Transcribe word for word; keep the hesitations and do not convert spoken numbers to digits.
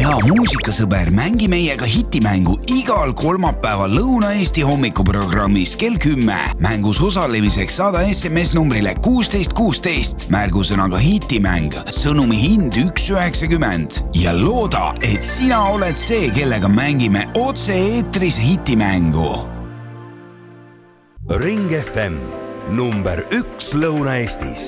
hea muusikasõber, mängi meiega hitimängu igal kolmapäeval Lõuna-Eesti hommikuprogrammis kell kümme. Mängus osalemiseks saada S M S numbrile kuusteist kuusteist. Märgusõnaga hitimäng, sõnumi hind üks üheksakümmend. Ja looda, et sina oled see, kellega mängime otse eetris hitimängu. Ring F M number üks Lõuna-Eestis.